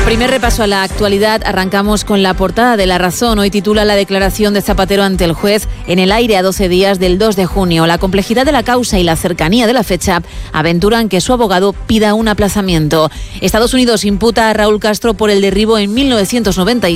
Primer repaso a la actualidad. Arrancamos con la portada de La Razón. Hoy titula la declaración de Zapatero ante el juez en el aire a 12 días del 2 de junio. La complejidad de la causa y la cercanía de la fecha aventuran que su abogado pida un aplazamiento. Estados Unidos imputa a Raúl Castro por el derribo en 1996